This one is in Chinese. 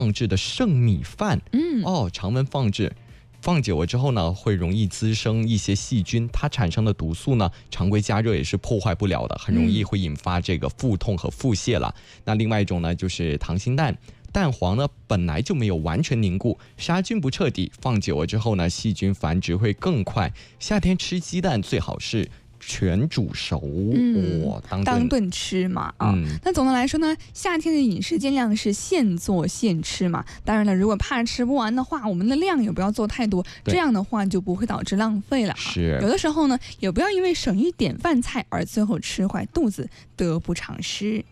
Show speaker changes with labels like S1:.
S1: 放置的剩米饭，常温放置。放久了之后呢，会容易滋生一些细菌，它产生的毒素呢，常规加热也是破坏不了的，很容易会引发这个腹痛和腹泻了。那另外一种呢，就是溏心蛋。蛋黄呢本来就没有完全凝固，杀菌不彻底，放久了之后呢，细菌繁殖会更快。夏天吃鸡蛋最好是全煮熟，当顿
S2: 吃嘛那总的来说呢，夏天的饮食尽量是现做现吃嘛。当然了，如果怕吃不完的话，我们的量也不要做太多，这样的话就不会导致浪费了。
S1: 是，
S2: 有的时候呢，也不要因为省一点饭菜而最后吃坏肚子，得不偿失。